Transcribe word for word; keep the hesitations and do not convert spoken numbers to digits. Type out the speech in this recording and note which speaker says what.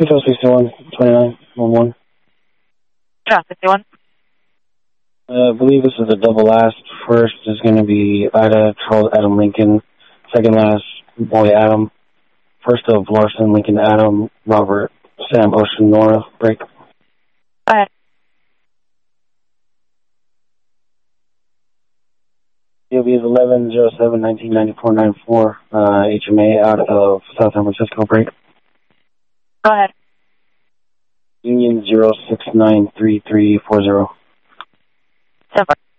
Speaker 1: Control sixty-one, twenty-nine, one one.
Speaker 2: Yeah, sixty-one.
Speaker 1: Uh, I believe this is a double last. First is going to be Ida, Charles, Adam, Lincoln. Second last, Boy, Adam. First of Larson, Lincoln, Adam, Robert, Sam, Ocean, Nora. Break.
Speaker 2: Go ahead.
Speaker 1: D O B is eleven oh seven nineteen ninety-four ninety-four. Uh, H M A out of South San Francisco. Break.
Speaker 2: Go ahead.
Speaker 1: Union zero six nine three three four zero.
Speaker 2: So far.